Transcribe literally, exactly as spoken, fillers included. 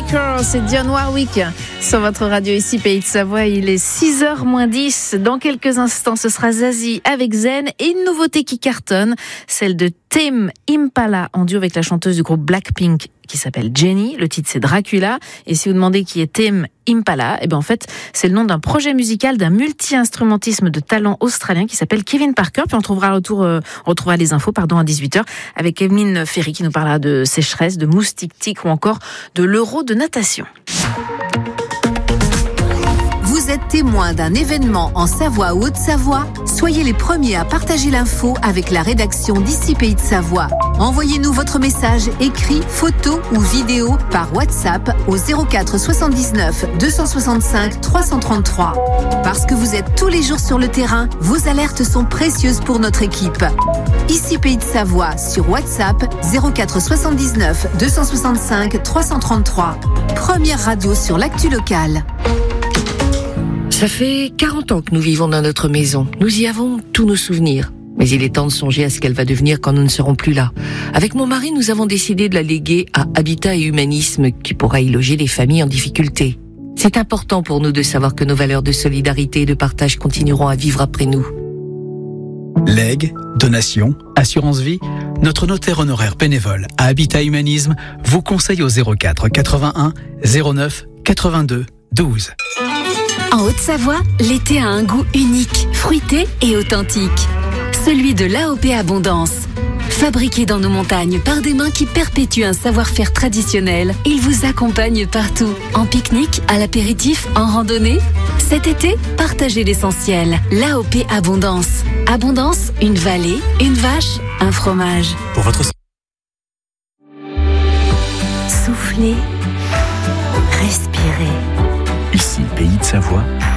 Baker, c'est Dionne Warwick sur votre radio ici, Pays de Savoie. Il est six heures moins dix. Dans quelques instants, ce sera Zazie avec Zen et une nouveauté qui cartonne, celle de Tame Impala en duo avec la chanteuse du groupe Blackpink qui s'appelle Jennie. Le titre, c'est Dracula. Et si vous demandez qui est Tame Impala, eh ben en fait, c'est le nom d'un projet musical d'un multi-instrumentisme de talent australien qui s'appelle Kevin Parker. Puis on trouvera, retour, euh, on retrouvera les infos pardon, à dix-huit heures avec Emeline Ferry qui nous parlera de sécheresse, de moustiques-tiques ou encore de l'euro de natation. Vous êtes témoin d'un événement en Savoie ou Haute-Savoie? Soyez les premiers à partager l'info avec la rédaction d'Ici Pays de Savoie. Envoyez-nous votre message écrit, photo ou vidéo par WhatsApp au zéro quatre soixante-dix-neuf deux cent soixante-cinq trois cent trente-trois. Parce que vous êtes tous les jours sur le terrain, vos alertes sont précieuses pour notre équipe. Ici Pays de Savoie sur WhatsApp zéro quatre soixante-dix-neuf deux cent soixante-cinq trois cent trente-trois. Première radio sur l'actu locale. Ça fait quarante ans que nous vivons dans notre maison. Nous y avons tous nos souvenirs. Mais il est temps de songer à ce qu'elle va devenir quand nous ne serons plus là. Avec mon mari, nous avons décidé de la léguer à Habitat et Humanisme, qui pourra y loger les familles en difficulté. C'est important pour nous de savoir que nos valeurs de solidarité et de partage continueront à vivre après nous. Legs, donations, assurance vie, notre notaire honoraire bénévole à Habitat Humanisme vous conseille au zéro quatre quatre-vingt-un zéro neuf quatre-vingt-deux douze. En Haute-Savoie, l'été a un goût unique, fruité et authentique. Celui de l'A O P Abondance. Fabriqué dans nos montagnes par des mains qui perpétuent un savoir-faire traditionnel, il vous accompagne partout. En pique-nique, à l'apéritif, en randonnée. Cet été, partagez l'essentiel. L'A O P Abondance. Abondance, une vallée, une vache, un fromage. Pour votre... Soufflez, respirez. Ici, Pays de Savoie,